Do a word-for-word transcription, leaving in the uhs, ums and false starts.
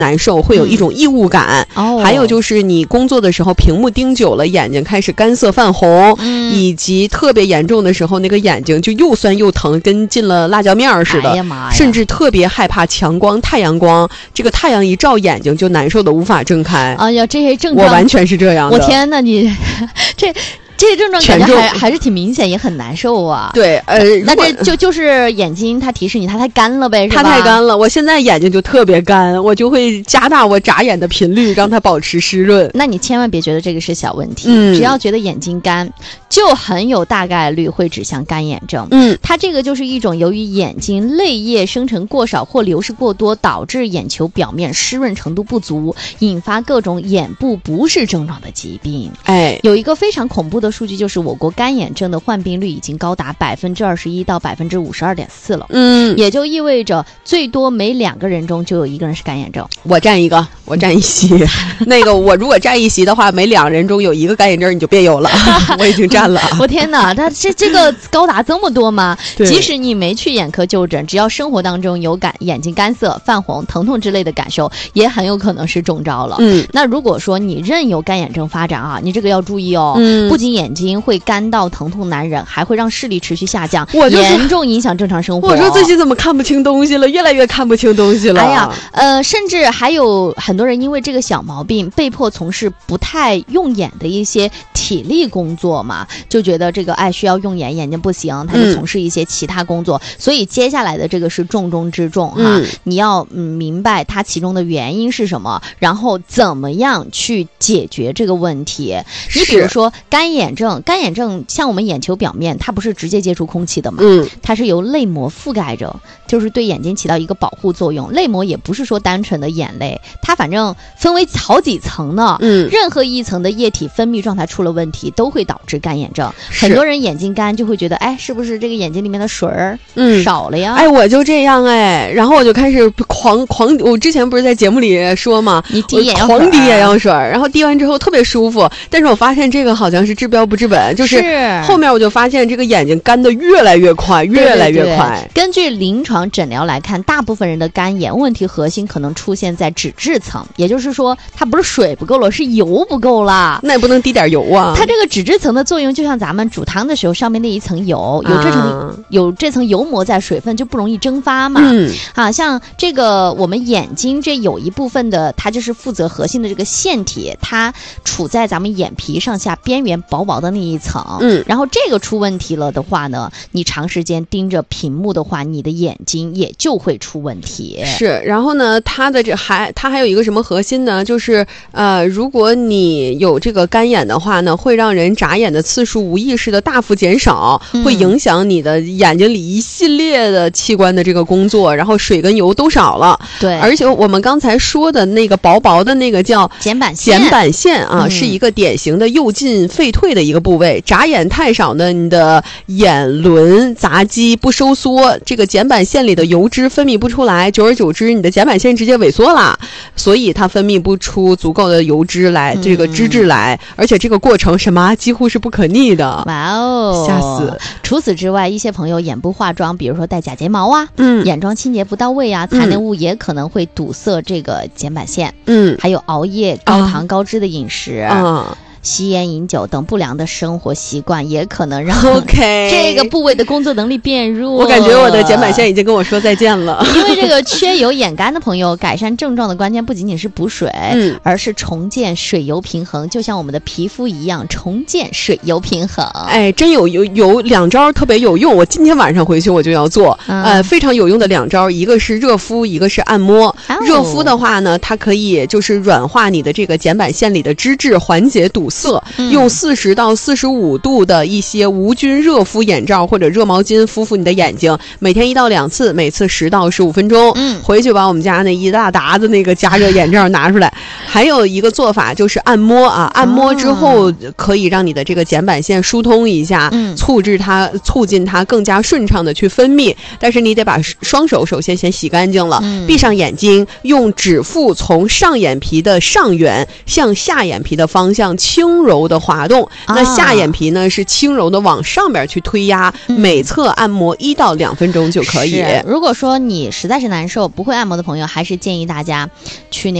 难受，会有一种异物感、嗯、还有就是你工作的时候屏幕盯久了，眼睛开始干涩泛红、嗯、以及特别严重的时候那个眼睛就又酸又疼，跟进了辣椒面似的、哎、甚至特别害怕强光太阳光，这个太阳一照眼睛就难受的无法睁开。 哎呀，这些症状我完全是这样的。 我天哪，你这这些症状感觉还还是挺明显，也很难受啊。 对，呃， 那这就就是眼睛它提示你它太干了呗，是吧？ 它太干了，我现在眼睛就特别干，我就会加大我眨眼的频率，让它保持湿润。 那你千万别觉得这个是小问题，嗯、只要觉得眼睛干，就很有大概率会指向干眼症。嗯，它这个就是一种由于眼睛泪液生成过少或流失过多，导致眼球表面湿润程度不足，引发各种眼部不适症状的疾病。哎，有一个非常恐怖的数据，就是我国干眼症的患病率已经高达百分之二十一到百分之五十二点四了。嗯，也就意味着最多每两个人中就有一个人是干眼症。 我占一个，我占一席。那个我如果占一席的话，每两人中有一个干眼症，你就别有了。我已经占了。 我天哪，它这这个高达这么多吗？即使你没去眼科就诊，只要生活当中有感眼睛干涩、泛红、疼痛之类的感受，也很有可能是中招了。嗯，那如果说你任由干眼症发展啊，你这个要注意哦。嗯，不仅眼睛会干到疼痛难忍，还会让视力持续下降，严重影响正常生活。 我说自己怎么看不清东西了，越来越看不清东西了。 哎呀，呃，甚至还有很多人因为这个小毛病被迫从事不太用眼的一些体力工作嘛，就觉得这个哎需要用眼，眼睛不行，他就从事一些其他工作。嗯、所以接下来的这个是重中之重哈，嗯、你要嗯明白它其中的原因是什么，然后怎么样去解决这个问题。你比如说干眼症，干眼症像我们眼球表面，它不是直接接触空气的嘛，嗯，它是由泪膜覆盖着，就是对眼睛起到一个保护作用。泪膜也不是说单纯的眼泪，它反正分为好几层呢，嗯，任何一层的液体分泌状态出了问题，都会导致干眼症。很多人眼睛干就会觉得，哎，是不是这个眼睛里面的水儿嗯少了呀？ 哎，我就这样哎，然后我就开始狂狂，我之前不是在节目里说嘛， 你滴眼药水，狂滴眼药水，然后滴完之后特别舒服，但是我发现这个好像是治标不治本，就是后面我就发现这个眼睛干得越来越快，越来越快。 对对对，根据临床诊疗来看，大部分人的干眼问题核心可能出现在脂质层，也就是说它不是水不够了，是油不够了。 那也不能滴点油啊。 它这个脂质层的作用就像咱们煮汤的时候上面那一层油，有这层、啊、有这层油膜在，水分就不容易蒸发嘛。嗯，啊，像这个我们眼睛这有一部分的，它就是负责核心的这个腺体，它处在咱们眼皮上下边缘薄薄的那一层。嗯，然后这个出问题了的话呢，你长时间盯着屏幕的话，你的眼睛也就会出问题。 是，然后呢，它的这还它还有一个什么核心呢？就是呃，如果你有这个干眼的话呢，会让人眨眼的次数无意识的大幅减少，嗯、会影响你的眼睛里一系列的器官的这个工作，然后水跟油都少了。 对， 而且我们刚才说的那个薄薄的那个叫睑板腺， 睑板腺啊、嗯，是一个典型的右进废退的一个部位。眨眼太少呢，你的眼轮匝肌不收缩，这个睑板腺里的油脂分泌不出来，久而久之，你的睑板腺直接萎缩了，所以它分泌不出足够的油脂来，这个脂质来，嗯、而且这个过程什么几乎是不可逆的。 哇哦， 吓死！ 除此之外，一些朋友眼部化妆，比如说戴假睫毛啊，嗯，眼妆清洁不到位啊，残留物也可能会堵塞这个睑板腺。嗯，还有熬夜、高糖、高脂的饮食。啊。吸烟饮酒等不良的生活习惯也可能让 OK 这个部位的工作能力变弱。 我感觉我的睑板腺已经跟我说再见了。 因为这个缺油眼干的朋友，改善症状的关键不仅仅是补水，嗯，而是重建水油平衡，就像我们的皮肤一样，重建水油平衡。 哎，真有有有两招特别有用，我今天晚上回去我就要做。嗯、呃，非常有用的两招，一个是热敷，一个是按摩。哦、热敷的话呢，它可以就是软化你的这个睑板腺里的脂质，缓解堵塞。嗯、用四十到四十五度的一些无菌热敷眼罩或者热毛巾敷敷你的眼睛，每天一到两次，每次十到十五分钟。嗯，回去把我们家那一大沓子那个加热眼罩拿出来。还有一个做法就是按摩啊，按摩之后可以让你的这个睑板腺疏通一下，嗯，促致它促进它更加顺畅的去分泌。但是你得把双手首先先洗干净了，嗯、闭上眼睛，用指腹从上眼皮的上缘向下眼皮的方向轻轻柔的滑动，啊、那下眼皮呢是轻柔的往上边去推压，嗯、每侧按摩一到两分钟就可以。 如果说你实在是难受不会按摩的朋友，还是建议大家去那